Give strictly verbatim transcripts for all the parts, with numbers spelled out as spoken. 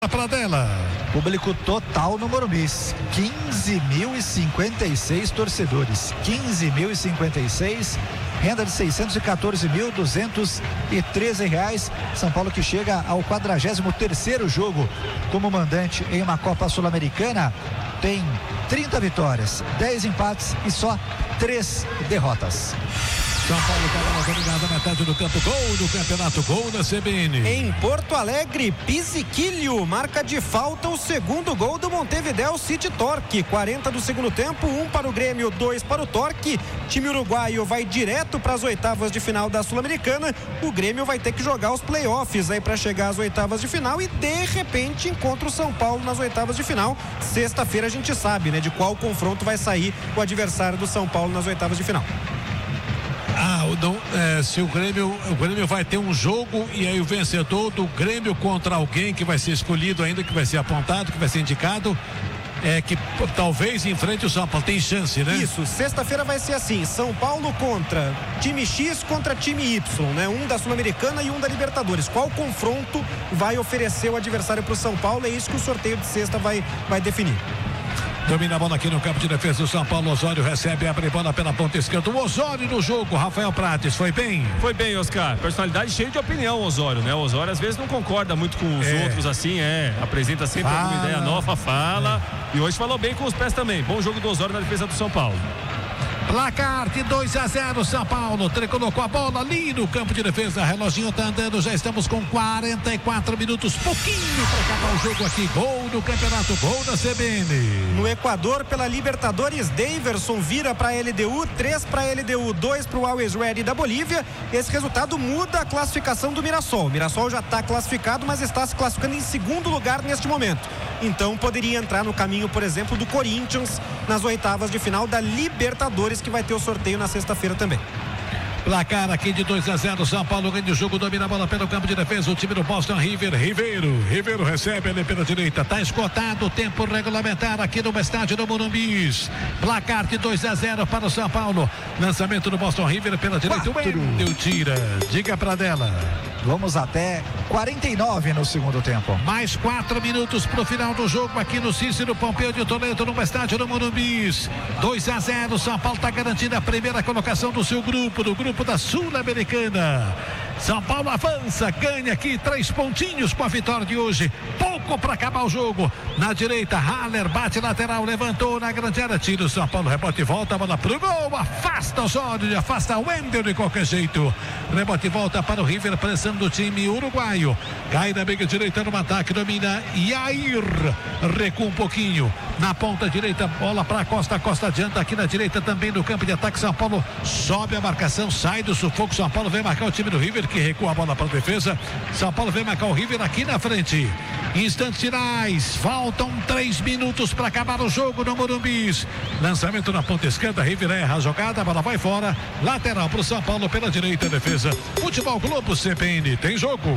Para dela. Público total no Morumbi, quinze mil e cinquenta e seis torcedores, quinze mil e cinquenta e seis, renda de seiscentos e quatorze mil duzentos e treze reais. São Paulo que chega ao quadragésimo terceiro jogo como mandante em uma Copa Sul-Americana, tem trinta vitórias, dez empates e só três derrotas. São Paulo está dominado na metade do campo, gol do campeonato, gol da C B N. Em Porto Alegre, Pisiquilho marca de falta o segundo gol do Montevideo City Torque. quarenta do segundo tempo, um para o Grêmio, dois para o Torque. Time uruguaio vai direto para as oitavas de final da Sul-Americana. O Grêmio vai ter que jogar os playoffs aí para chegar às oitavas de final e de repente encontra o São Paulo nas oitavas de final. Sexta-feira a gente sabe, né, de qual confronto vai sair o adversário do São Paulo nas oitavas de final. Ah, não, é, se o Grêmio, o Grêmio vai ter um jogo e aí o vencedor do Grêmio contra alguém que vai ser escolhido ainda, que vai ser apontado, que vai ser indicado, é que talvez enfrente o São Paulo, tem chance, né? Isso, sexta-feira vai ser assim, São Paulo contra time X contra time Y, né? Um da Sul-Americana e um da Libertadores. Qual confronto vai oferecer o adversário para o São Paulo? É isso que o sorteio de sexta vai, vai definir. Domina a bola aqui no campo de defesa do São Paulo. Osório recebe, abre bola pela ponta esquerda. O Osório no jogo. Rafael Prates, foi bem? Foi bem, Oscar. Personalidade cheia de opinião, Osório, né? O Osório às vezes não concorda muito com os é. outros, assim, é. Apresenta sempre fala. alguma ideia nova, fala. É. E hoje falou bem com os pés também. Bom jogo do Osório na defesa do São Paulo. Placar de dois a zero, São Paulo. Colocou a bola ali no campo de defesa. Reloginho tá andando, já estamos com quarenta e quatro minutos. Pouquinho para acabar o jogo aqui. Gol do campeonato, gol da C B N. No Equador, pela Libertadores, Daverson vira para a L D U, três para a L D U, dois para o Always Ready da Bolívia. Esse resultado muda a classificação do Mirassol. O Mirassol já está classificado, mas está se classificando em segundo lugar neste momento. Então poderia entrar no caminho, por exemplo, do Corinthians nas oitavas de final da Libertadores, que vai ter o sorteio na sexta-feira também. Placar aqui de dois a zero, São Paulo ganha o jogo, domina a bola pelo campo de defesa, o time do Boston River, Ribeiro, Ribeiro recebe ali pela direita, tá esgotado o tempo regulamentar aqui no estádio do Morumbi. Placar de dois a zero para o São Paulo, lançamento do Boston River pela direita, o Wendel tira, diga pra dela. Vamos até quarenta e nove no segundo tempo. Mais quatro minutos pro final do jogo aqui no Cícero Pompeu de Toledo, no estádio do Morumbi. dois a zero, São Paulo tá garantindo a primeira colocação do seu grupo, do grupo da Sul-Americana. São Paulo avança, ganha aqui três pontinhos com a vitória de hoje. Pouco para acabar o jogo. Na direita, Haller bate lateral, levantou na grande área, tira o São Paulo, rebote e volta, a bola pro gol, afasta os olhos, afasta o Wendel de qualquer jeito. Rebote e volta para o River, pressão do time uruguaio. Cai na meia direita no ataque, domina Yair, recua um pouquinho. Na ponta direita, bola para Costa, Costa adianta aqui na direita também no campo de ataque. São Paulo sobe a marcação, sai do sufoco. São Paulo vem marcar o time do River, que recua a bola para a defesa. São Paulo vem marcar o River aqui na frente. Instantes finais, faltam três minutos para acabar o jogo no Morumbi. Lançamento na ponta esquerda, River erra a jogada, a bola vai fora. Lateral para o São Paulo pela direita, defesa. Futebol Globo C B N, tem jogo.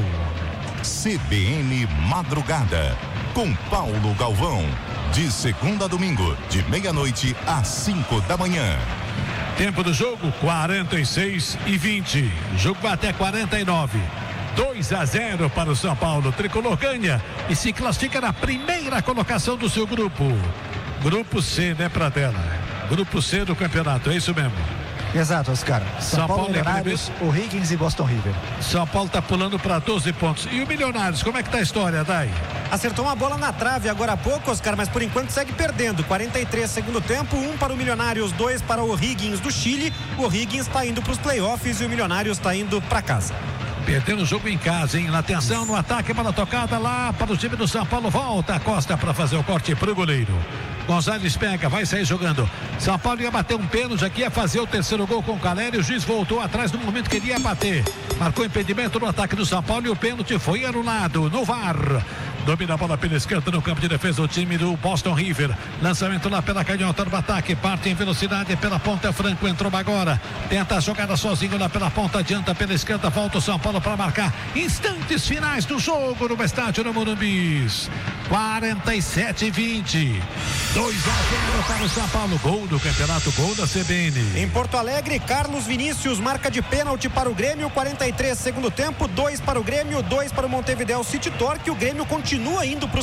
C B N Madrugada, com Paulo Galvão. De segunda a domingo, de meia-noite às cinco da manhã. Tempo do jogo, quarenta e seis e vinte. O jogo vai até quarenta e nove. dois a zero para o São Paulo. Tricolor ganha e se classifica na primeira colocação do seu grupo. Grupo C, né, Pradella? Grupo C do campeonato, é isso mesmo. Exato, Oscar. São, São Paulo, Paulo Milionários, é o Higgins e Boston River. São Paulo tá pulando para doze pontos. E o Milionários, como é que tá a história, Dai? Acertou uma bola na trave agora há pouco, Oscar, mas por enquanto segue perdendo. quarenta e três segundo tempo, um para o Milionários, dois para o Higgins do Chile. O Higgins está indo para os playoffs e o Milionários está indo para casa. Perdendo o jogo em casa, hein? Atenção no ataque, bola tocada lá para o time do São Paulo. Volta a Costa para fazer o corte para o goleiro. Gonzalez pega, vai sair jogando. São Paulo ia bater um pênalti aqui, ia fazer o terceiro gol com o Caleri. O juiz voltou atrás no momento que ele ia bater. Marcou impedimento no ataque do São Paulo e o pênalti foi anulado no V A R. Domina a bola pela esquerda no campo de defesa o time do Boston River. Lançamento lá pela canhota do ataque. Parte em velocidade pela ponta. Franco entrou agora. Tenta a jogada sozinho lá pela ponta. Adianta pela esquerda. Volta o São Paulo para marcar. Instantes finais do jogo no estádio no Morumbi. quarenta e sete a vinte. dois a zero para o São Paulo. Gol do campeonato, gol da C B N. Em Porto Alegre, Carlos Vinícius marca de pênalti para o Grêmio, quarenta e três segundo tempo, dois para o Grêmio, dois para o Montevidéu City Torque. O Grêmio continua indo para o